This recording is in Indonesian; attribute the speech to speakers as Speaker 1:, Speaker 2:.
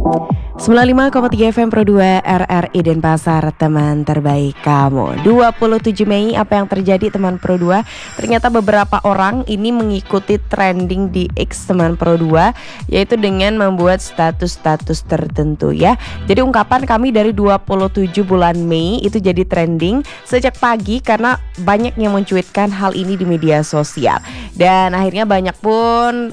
Speaker 1: 95,3 FM Pro 2 RRI Denpasar, teman terbaik kamu. 27 Mei, apa yang terjadi teman Pro 2? Ternyata beberapa orang ini mengikuti trending di X teman Pro 2, yaitu dengan membuat status-status tertentu ya. Jadi ungkapan kami dari 27 bulan Mei itu jadi trending sejak pagi karena banyak yang mencuitkan hal ini di media sosial. Dan akhirnya banyak pun